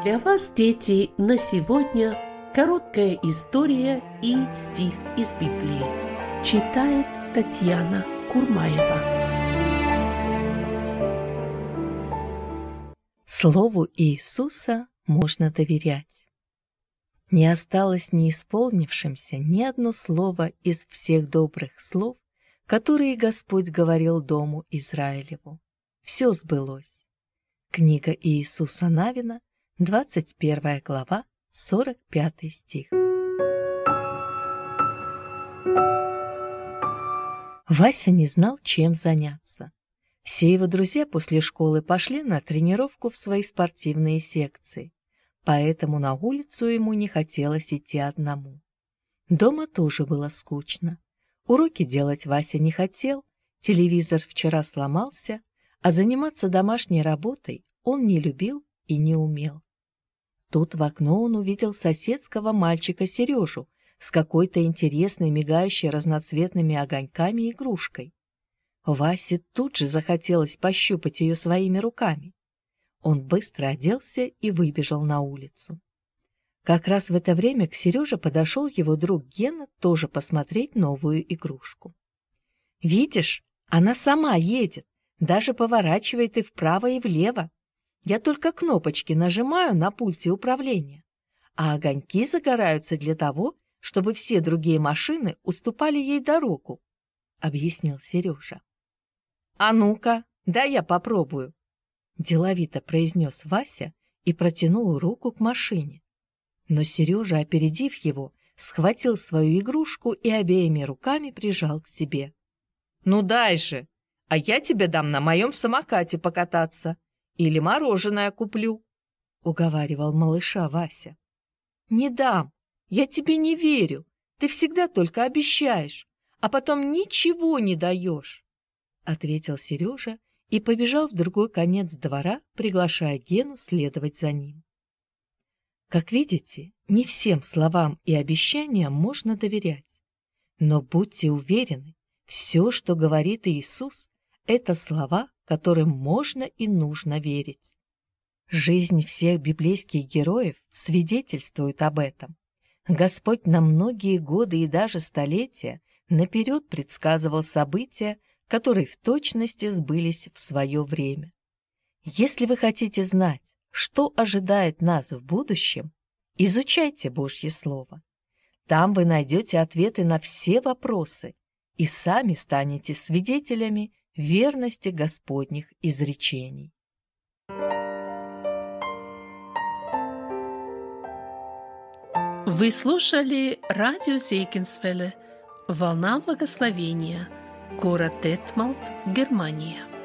Для вас, дети, на сегодня короткая история и стих из Библии. Читает Татьяна Курмаева. Слову Иисуса можно доверять. Не осталось неисполнившимся ни одно слово из всех добрых слов, которые Господь говорил дому Израилеву. Все сбылось. Книга Иисуса Навина, 21 глава, 45 стих. Вася не знал, чем заняться. Все его друзья после школы пошли на тренировку в свои спортивные секции, поэтому на улицу ему не хотелось идти одному. Дома тоже было скучно. Уроки делать Вася не хотел, телевизор вчера сломался, а заниматься домашней работой он не любил и не умел. Тут в окно он увидел соседского мальчика Сережу с какой-то интересной, мигающей разноцветными огоньками игрушкой. Васе тут же захотелось пощупать ее своими руками. Он быстро оделся и выбежал на улицу. Как раз в это время к Сереже подошел его друг Гена тоже посмотреть новую игрушку. «Видишь, она сама едет, даже поворачивает и вправо, и влево. Я только кнопочки нажимаю на пульте управления, а огоньки загораются для того, чтобы все другие машины уступали ей дорогу», — объяснил Сережа. «А ну-ка, дай я попробую», — деловито произнес Вася и протянул руку к машине. Но Сережа, опередив его, схватил свою игрушку и обеими руками прижал к себе. «Ну дай же, а я тебе дам на моем самокате покататься или мороженое куплю», — уговаривал малыша Вася. «Не дам, я тебе не верю, ты всегда только обещаешь, а потом ничего не даешь», — ответил Сережа и побежал в другой конец двора, приглашая Гену следовать за ним. Как видите, не всем словам и обещаниям можно доверять. Но будьте уверены, все, что говорит Иисус, это слова, которым можно и нужно верить. Жизнь всех библейских героев свидетельствует об этом. Господь на многие годы и даже столетия наперед предсказывал события, которые в точности сбылись в свое время. Если вы хотите знать, что ожидает нас в будущем, изучайте Божье Слово. Там вы найдете ответы на все вопросы и сами станете свидетелями верности Господних изречений. Вы слушали радио Зейкинсвелле «Волна благословения», город Детмалт, Германия.